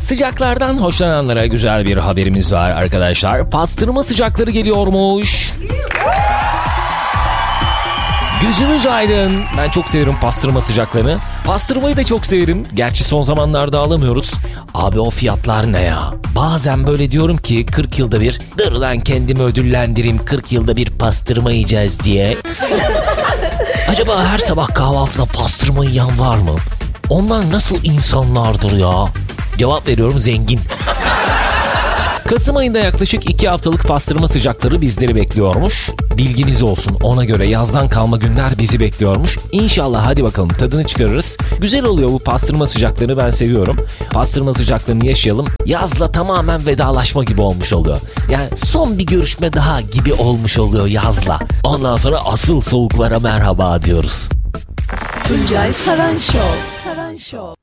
Sıcaklardan hoşlananlara güzel bir haberimiz var arkadaşlar. Pastırma sıcakları geliyormuş. Gözünüz aydın. Ben çok severim pastırma sıcaklarını. Pastırmayı da çok severim. Gerçi son zamanlarda alamıyoruz. Abi o fiyatlar ne ya? Bazen böyle diyorum ki 40 yılda bir, dur lan kendimi ödüllendireyim, 40 yılda bir pastırma yiyeceğiz diye. Acaba her sabah kahvaltıda pastırma yiyen var mı? Onlar nasıl insanlardır ya? Cevap veriyorum, zengin. Kasım ayında yaklaşık 2 haftalık pastırma sıcakları bizleri bekliyormuş. Bilginiz olsun, ona göre yazdan kalma günler bizi bekliyormuş. İnşallah hadi bakalım tadını çıkarırız. Güzel oluyor bu pastırma sıcaklarını, ben seviyorum. Pastırma sıcaklarını yaşayalım. Yazla tamamen vedalaşma gibi olmuş oluyor. Yani son bir görüşme daha gibi olmuş oluyor yazla. Ondan sonra asıl soğuklara merhaba diyoruz. Tuncay Saran Show.